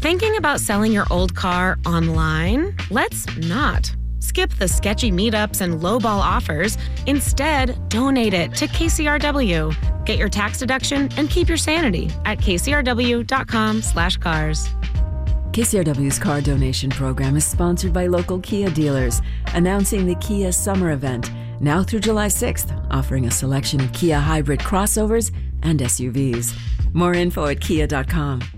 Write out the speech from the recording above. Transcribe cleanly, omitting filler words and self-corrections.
Thinking about selling your old car online? Let's not. Skip the sketchy meetups and lowball offers. Instead, donate it to KCRW. Get your tax deduction and keep your sanity at kcrw.com/cars. KCRW's car donation program is sponsored by local Kia dealers, announcing the Kia Summer Event, now through July 6th, offering a selection of Kia hybrid crossovers and SUVs. More info at kia.com.